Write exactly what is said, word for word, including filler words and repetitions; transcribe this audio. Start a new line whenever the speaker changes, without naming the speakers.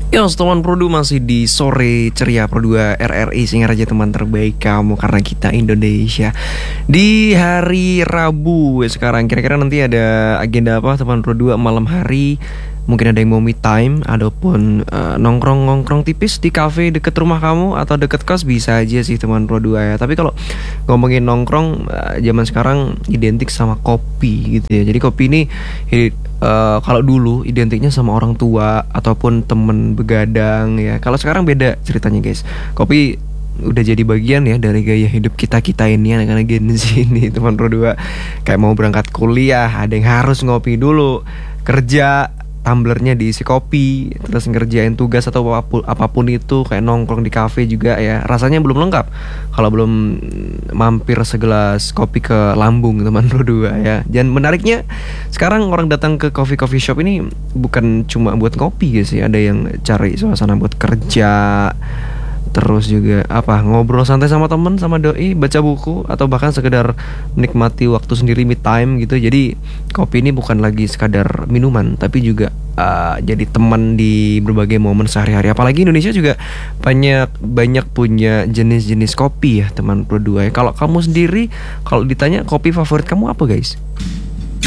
Ya, teman Produ masih di sore ceria Pro dua R R I Singer aja teman terbaik kamu karena kita Indonesia. Di hari Rabu ya sekarang kira-kira nanti ada agenda apa teman Pro dua malam hari? Mungkin ada yang mau me time, ataupun uh, nongkrong-nongkrong tipis di cafe deket rumah kamu atau deket kos bisa aja sih teman Pro dua ya. Tapi kalau ngomongin nongkrong uh, zaman sekarang identik sama kopi gitu ya. Jadi kopi ini uh, kalau dulu identiknya sama orang tua ataupun temen begadang ya. Kalau sekarang beda ceritanya guys. Kopi udah jadi bagian ya dari gaya hidup kita-kita ini anak-anak Gen Z ini teman Pro dua. Kayak mau berangkat kuliah ada yang harus ngopi dulu, kerja tumblernya diisi kopi, terus ngerjain tugas atau apapun, apapun itu kayak nongkrong di kafe juga ya. Rasanya belum lengkap kalau belum mampir segelas kopi ke lambung teman Pro dua ya. Dan menariknya sekarang orang datang ke coffee coffee shop ini bukan cuma buat kopi guys ya. Ada yang cari suasana buat kerja, terus juga apa ngobrol santai sama temen, sama doi, baca buku, atau bahkan sekedar menikmati waktu sendiri me time gitu. Jadi kopi ini bukan lagi sekadar minuman, tapi juga uh, jadi teman di berbagai momen sehari-hari. Apalagi Indonesia juga banyak banyak punya jenis-jenis kopi ya teman Pro dua ya. Kalau kamu sendiri, kalau ditanya kopi favorit kamu apa guys?